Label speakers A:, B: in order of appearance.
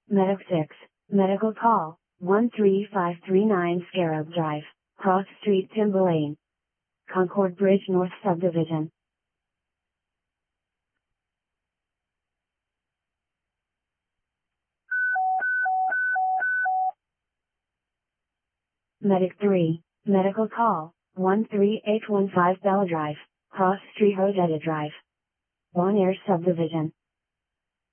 A: Medic 6, Medical Call, 13539 Scarab Drive, Cross Street, Timberlane. Concord Bridge North Subdivision. Medic 3, Medical Call, 13815 Bell Drive, Cross Street, Rosetta Drive. Bon Air Subdivision.